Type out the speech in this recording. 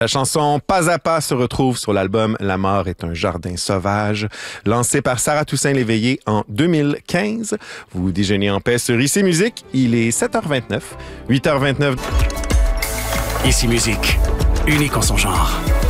La chanson Pas à pas se retrouve sur l'album La mort est un jardin sauvage, lancé par Sarah Toussaint-Léveillé en 2015. Vous déjeunez en paix sur Ici Musique. Il est 7h29, 8h29. Ici Musique, unique en son genre.